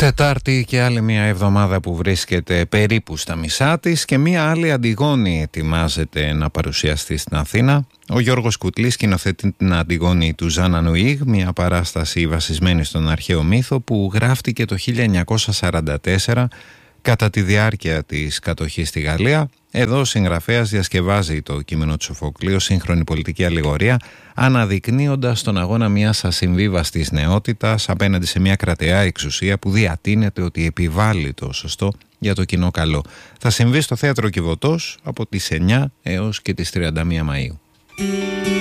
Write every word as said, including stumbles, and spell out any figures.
Τετάρτη και άλλη μια εβδομάδα που βρίσκεται περίπου στα μισά της και μια άλλη Αντιγόνη ετοιμάζεται να παρουσιαστεί στην Αθήνα. Ο Γιώργος Κουτλής σκηνοθετεί την Αντιγόνη του Ζαν Ανουίγ, μια παράσταση βασισμένη στον αρχαίο μύθο που γράφτηκε το χίλια εννιακόσια σαράντα τέσσερα κατά τη διάρκεια της κατοχής στη Γαλλία. Εδώ ο συγγραφέας διασκευάζει το κείμενο του Σοφοκλείου, σύγχρονη πολιτική αλληγορία, αναδεικνύοντας τον αγώνα μιας ασυμβίβαστης νεότητας απέναντι σε μια κρατεά εξουσία που διατείνεται ότι επιβάλλει το σωστό για το κοινό καλό. Θα συμβεί στο Θέατρο Κιβωτός από τις εννιά έως και τις τριάντα μία Μαΐου.